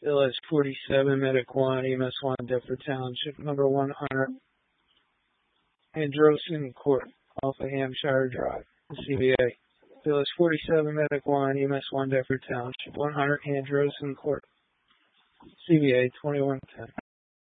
Village 47, Medic 1, EMS 1, Deptford Township, number 100, Androsen Court, off of Hampshire Drive, CBA. Village 47, Medic 1, EMS 1, Deptford Township, 100, Androsen Court, CBA 2110.